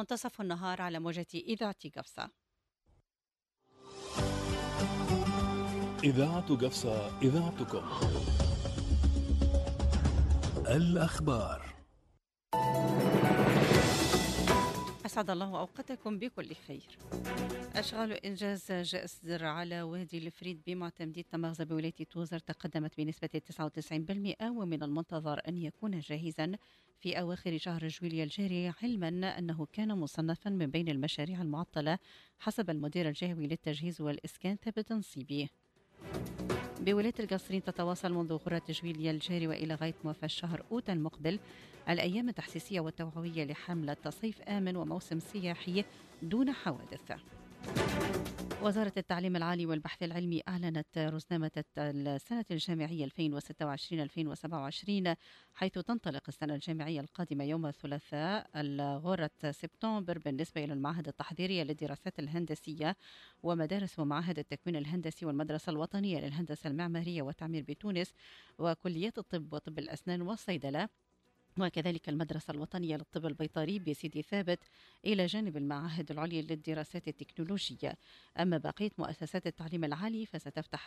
منتصف النهار على موجة إذاعة قفصة. إذاعة قفصة، إذاعتكم. الأخبار. أسعد الله أوقاتكم بكل خير. أشغال إنجاز جسر على وادي الفريد بمعتمدية تمغزة بولاية توزر تقدمت بنسبة 99%، ومن المنتظر أن يكون جاهزا في أواخر شهر جويليا الجاري، علما أنه كان مصنفا من بين المشاريع المعطلة حسب المدير الجهوي للتجهيز والإسكان ثابت نصيبي. بولاية القصرين تتواصل منذ غرة جويليا الجاري وإلى غاية موافاة الشهر أوت المقبل الأيام التحسيسية والتوعوية لحملة صيف آمن وموسم سياحي دون حوادث. وزارة التعليم العالي والبحث العلمي أعلنت رزنامة السنة الجامعية 2026-2027، حيث تنطلق السنة الجامعية القادمة يوم الثلاثاء الغرة سبتمبر بالنسبة إلى المعاهد التحضيرية للدراسات الهندسية ومدارس ومعاهد التكوين الهندسي والمدرسة الوطنية للهندسة المعمارية والتعمير بتونس وكليات الطب وطب الأسنان والصيدلة، وكذلك المدرسة الوطنية للطب البيطري بسيدي ثابت، إلى جانب المعاهد العليا للدراسات التكنولوجية. أما بقية مؤسسات التعليم العالي فستفتتح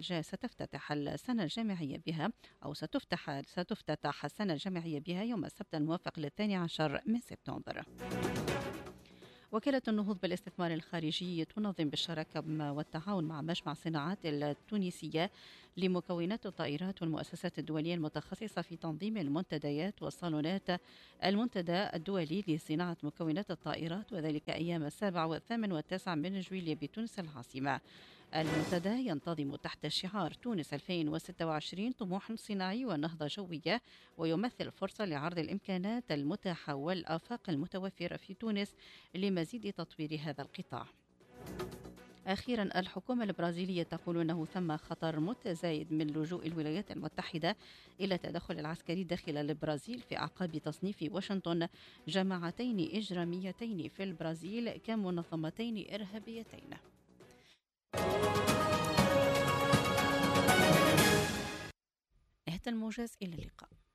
السنة الجامعية بها أو ستفتتح السنة الجامعية بها يوم السبت الموافق 12 من سبتمبر. وكالة النهوض بالاستثمار الخارجي تنظم بالشراكة والتعاون مع مجمع صناعات التونسية لمكونات الطائرات والمؤسسات الدولية المتخصصة في تنظيم المنتديات والصالونات المنتدى الدولي لصناعة مكونات الطائرات، وذلك أيام 7 و8 و9 من جويلية بتونس العاصمة. المنتدى ينتظم تحت شعار تونس 2026 طموح صناعي ونهضة جوية، ويمثل فرصة لعرض الإمكانات المتاحة والآفاق المتوفرة في تونس لمزيد تطوير هذا القطاع. أخيرا، الحكومة البرازيلية تقول أنه ثم خطر متزايد من لجوء الولايات المتحدة إلى التدخل العسكري داخل البرازيل في أعقاب تصنيف واشنطن جماعتين إجراميتين في البرازيل كمنظمتين إرهابيتين. انتهت الموجز، إلى اللقاء.